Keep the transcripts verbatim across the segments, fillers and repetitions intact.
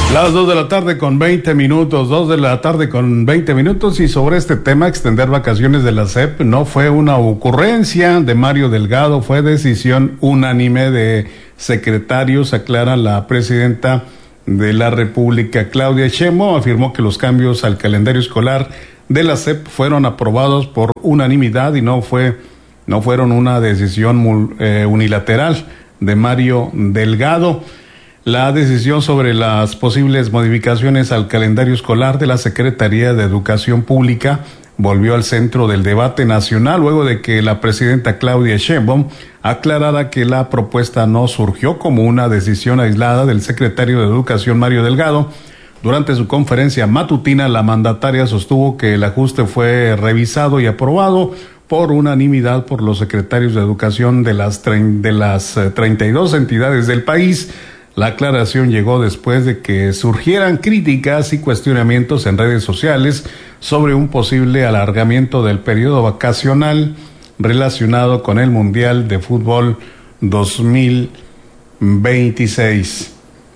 Las dos de la tarde con veinte minutos, dos de la tarde con veinte minutos, y sobre este tema, extender vacaciones de la S E P, no fue una ocurrencia de Mario Delgado, fue decisión unánime de secretarios, aclara la presidenta de la República, Claudia Sheinbaum. Afirmó que los cambios al calendario escolar de la S E P fueron aprobados por unanimidad y no fue, no fueron una decisión eh, unilateral de Mario Delgado. La decisión sobre las posibles modificaciones al calendario escolar de la Secretaría de Educación Pública volvió al centro del debate nacional luego de que la presidenta Claudia Sheinbaum aclarara que la propuesta no surgió como una decisión aislada del secretario de Educación Mario Delgado. Durante su conferencia matutina, la mandataria sostuvo que el ajuste fue revisado y aprobado por unanimidad por los secretarios de Educación de las, de las treinta y dos entidades del país. La aclaración llegó después de que surgieran críticas y cuestionamientos en redes sociales sobre un posible alargamiento del periodo vacacional relacionado con el Mundial de Fútbol dos mil veintiséis.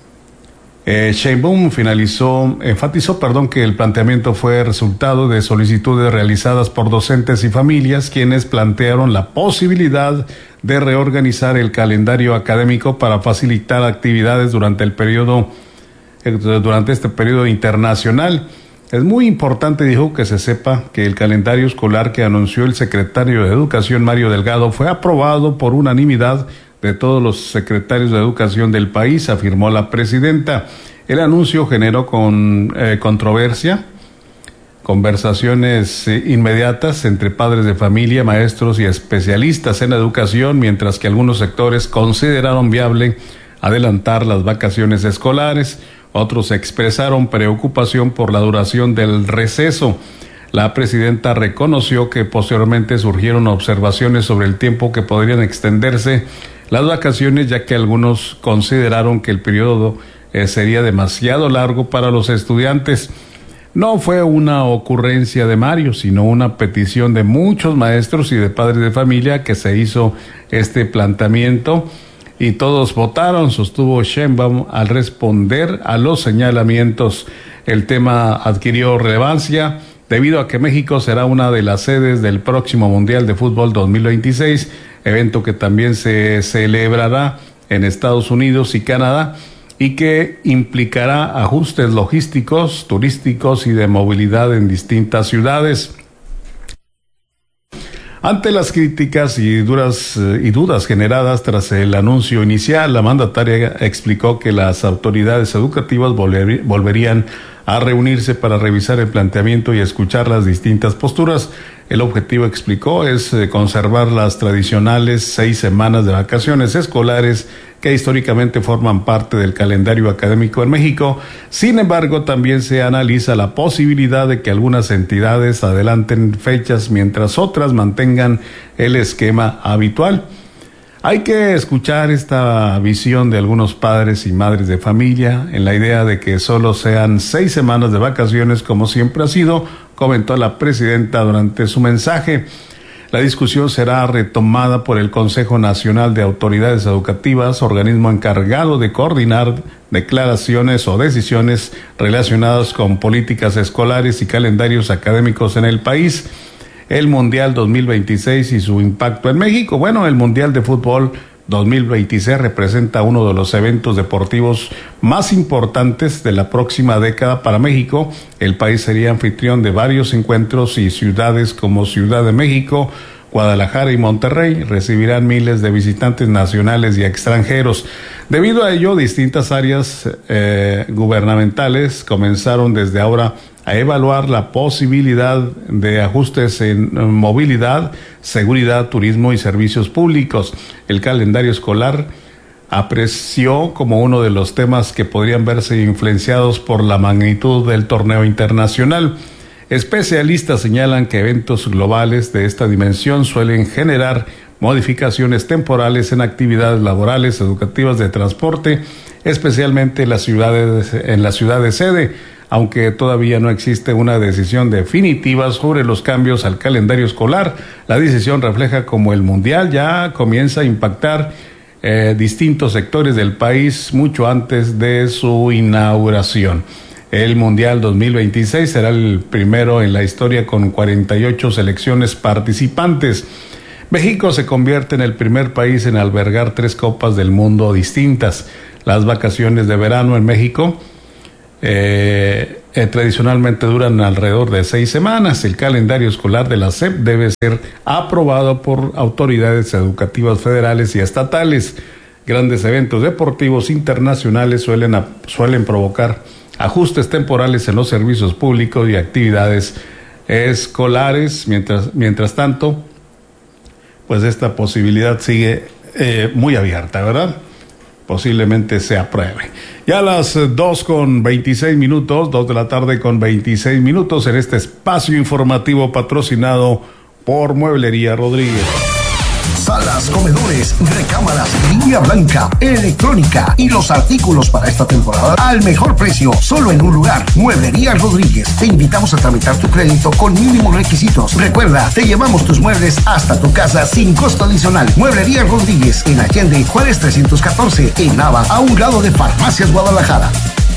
Eh, Sheinbaum finalizó, enfatizó, perdón, que el planteamiento fue resultado de solicitudes realizadas por docentes y familias, quienes plantearon la posibilidad de reorganizar el calendario académico para facilitar actividades durante el periodo, eh, durante este periodo internacional. Es muy importante, dijo, que se sepa que el calendario escolar que anunció el secretario de Educación Mario Delgado fue aprobado por unanimidad de todos los secretarios de educación del país, afirmó la presidenta. El anuncio generó con eh, controversia, conversaciones eh, inmediatas entre padres de familia, maestros y especialistas en educación, mientras que algunos sectores consideraron viable adelantar las vacaciones escolares. Otros expresaron preocupación por la duración del receso. La presidenta reconoció que posteriormente surgieron observaciones sobre el tiempo que podrían extenderse las vacaciones, ya que algunos consideraron que el periodo eh, sería demasiado largo para los estudiantes. No fue una ocurrencia de Mario, sino una petición de muchos maestros y de padres de familia que se hizo este planteamiento y todos votaron, sostuvo Sheinbaum al responder a los señalamientos. El tema adquirió relevancia debido a que México será una de las sedes del próximo Mundial de Fútbol dos mil veintiséis, evento que también se celebrará en Estados Unidos y Canadá y que implicará ajustes logísticos, turísticos y de movilidad en distintas ciudades. Ante las críticas y duras y dudas generadas tras el anuncio inicial, la mandataria explicó que las autoridades educativas volver, volverían a reunirse para revisar el planteamiento y escuchar las distintas posturas. El objetivo, explicó, es eh, conservar las tradicionales seis semanas de vacaciones escolares que históricamente forman parte del calendario académico en México. Sin embargo, también se analiza la posibilidad de que algunas entidades adelanten fechas mientras otras mantengan el esquema habitual. Hay que escuchar esta visión de algunos padres y madres de familia en la idea de que solo sean seis semanas de vacaciones como siempre ha sido, comentó la presidenta durante su mensaje. La discusión será retomada por el Consejo Nacional de Autoridades Educativas, organismo encargado de coordinar declaraciones o decisiones relacionadas con políticas escolares y calendarios académicos en el país. El Mundial dos mil veintiséis y su impacto en México. Bueno, el Mundial de Fútbol dos mil veintiséis representa uno de los eventos deportivos más importantes de la próxima década para México. El país sería anfitrión de varios encuentros y ciudades como Ciudad de México, Guadalajara y Monterrey recibirán miles de visitantes nacionales y extranjeros. Debido a ello, distintas áreas eh, gubernamentales comenzaron desde ahora a evaluar la posibilidad de ajustes en movilidad, seguridad, turismo y servicios públicos. El calendario escolar apreció como uno de los temas que podrían verse influenciados por la magnitud del torneo internacional. Especialistas señalan que eventos globales de esta dimensión suelen generar modificaciones temporales en actividades laborales, educativas, de transporte, especialmente en las ciudades, en las ciudades sede, aunque todavía no existe una decisión definitiva sobre los cambios al calendario escolar. La decisión refleja cómo el Mundial ya comienza a impactar eh, distintos sectores del país mucho antes de su inauguración. El Mundial dos mil veintiséis será el primero en la historia con cuarenta y ocho selecciones participantes. México se convierte en el primer país en albergar tres Copas del Mundo distintas. Las vacaciones de verano en México eh, eh, tradicionalmente duran alrededor de seis semanas. El calendario escolar de la S E P debe ser aprobado por autoridades educativas federales y estatales. Grandes eventos deportivos internacionales suelen, a, suelen provocar ajustes temporales en los servicios públicos y actividades escolares. Mientras, mientras tanto, pues esta posibilidad sigue eh, muy abierta, ¿verdad? Posiblemente se apruebe. Ya a las dos con veintiséis minutos, dos de la tarde con veintiséis minutos, en este espacio informativo patrocinado por Mueblería Rodríguez. Salas, comedores, recámaras, línea blanca, electrónica y los artículos para esta temporada al mejor precio, solo en un lugar, Mueblería Rodríguez. Te invitamos a tramitar tu crédito con mínimos requisitos. Recuerda, te llevamos tus muebles hasta tu casa sin costo adicional. Mueblería Rodríguez, en Allende, Juárez trescientos catorce, en Nava, a un lado de Farmacias Guadalajara.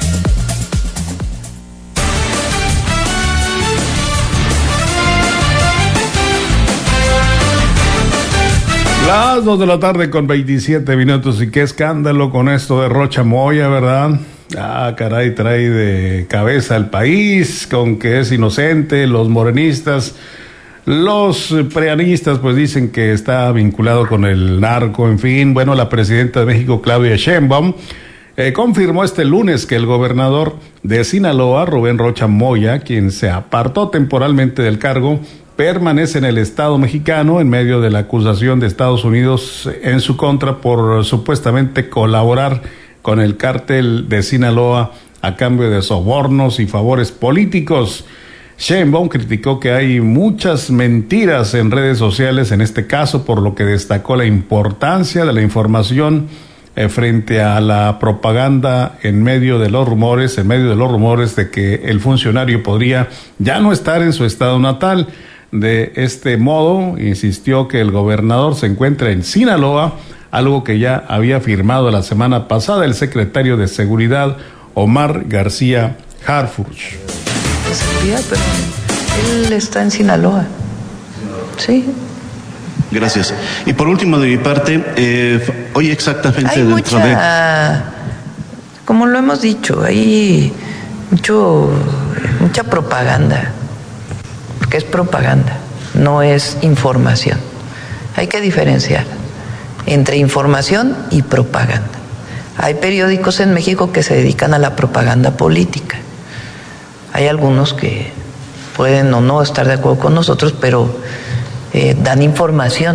Las dos de la tarde con veintisiete minutos, y qué escándalo con esto de Rocha Moya, ¿verdad? Ah, caray, trae de cabeza al país con que es inocente. Los morenistas, los preanistas, pues dicen que está vinculado con el narco, en fin. Bueno, la presidenta de México, Claudia Sheinbaum, eh, confirmó este lunes que el gobernador de Sinaloa, Rubén Rocha Moya, quien se apartó temporalmente del cargo, permanece en el Estado mexicano en medio de la acusación de Estados Unidos en su contra por supuestamente colaborar con el cártel de Sinaloa a cambio de sobornos y favores políticos. Sheinbaum criticó que hay muchas mentiras en redes sociales en este caso, por lo que destacó la importancia de la información eh, frente a la propaganda en medio de los rumores, en medio de los rumores de que el funcionario podría ya no estar en su estado natal. De este modo, insistió que el gobernador se encuentra en Sinaloa, algo que ya había firmado la semana pasada el secretario de Seguridad, Omar García Harfuch. Pero él está en Sinaloa. Sí. Gracias. Y por último, de mi parte, eh, hoy exactamente... Hay mucha, de... como lo hemos dicho, hay mucho, mucha propaganda. Que es propaganda, no es información. Hay que diferenciar entre información y propaganda. Hay periódicos en México que se dedican a la propaganda política. Hay algunos que pueden o no estar de acuerdo con nosotros, pero eh, dan información.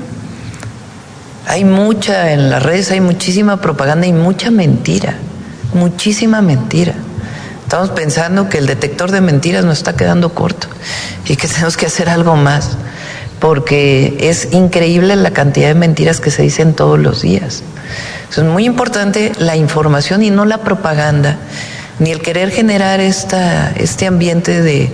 Hay mucha, en las redes hay muchísima propaganda y mucha mentira, muchísima mentira. Estamos pensando que el detector de mentiras nos está quedando corto y que tenemos que hacer algo más, porque es increíble la cantidad de mentiras que se dicen todos los días. Es muy importante la información y no la propaganda, ni el querer generar esta, este ambiente de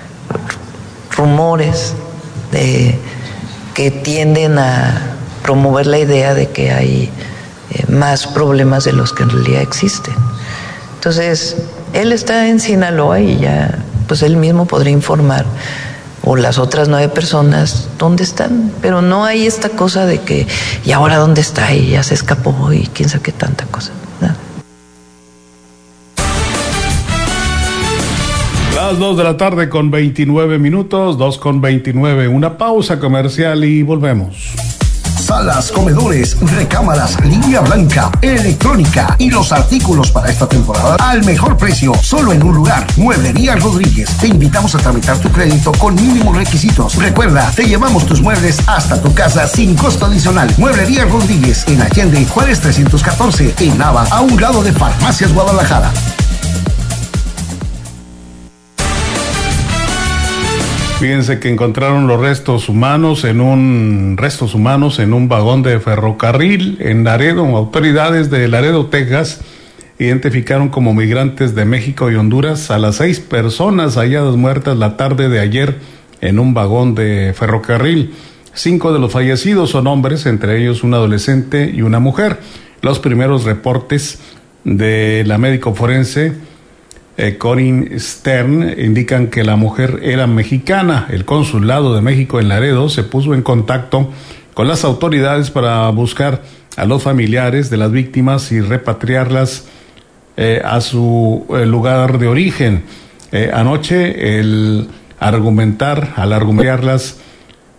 rumores de, que tienden a promover la idea de que hay eh, más problemas de los que en realidad existen. Entonces, él está en Sinaloa y ya, pues él mismo podría informar, o las otras nueve personas, dónde están. Pero no hay esta cosa de que, ¿y ahora dónde está? Y ya se escapó y quién sabe qué tanta cosa. Nada. Las dos de la tarde con veintinueve minutos, dos con veintinueve. Una pausa comercial y volvemos. Salas, comedores, recámaras, línea blanca, electrónica y los artículos para esta temporada al mejor precio, solo en un lugar, Mueblería Rodríguez. Te invitamos a tramitar tu crédito con mínimos requisitos. Recuerda, te llevamos tus muebles hasta tu casa sin costo adicional. Mueblería Rodríguez, en Allende, Juárez trescientos catorce, en Nava, a un lado de Farmacias Guadalajara. Fíjense que encontraron los restos humanos en un restos humanos en un vagón de ferrocarril en Laredo. Autoridades de Laredo, Texas, identificaron como migrantes de México y Honduras a las seis personas halladas muertas la tarde de ayer en un vagón de ferrocarril. Cinco de los fallecidos son hombres, entre ellos un adolescente y una mujer. Los primeros reportes de la médico forense eh, Corinne Stern indican que la mujer era mexicana. El consulado de México en Laredo se puso en contacto con las autoridades para buscar a los familiares de las víctimas y repatriarlas eh, a su eh, lugar de origen. Eh, anoche, el argumentar, al argumentarlas